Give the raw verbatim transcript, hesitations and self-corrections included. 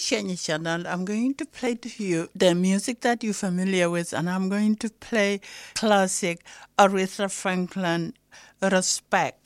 Shani Chanel, I'm going to play to you the music that you're familiar with, and I'm going to play classic Aretha Franklin, Respect.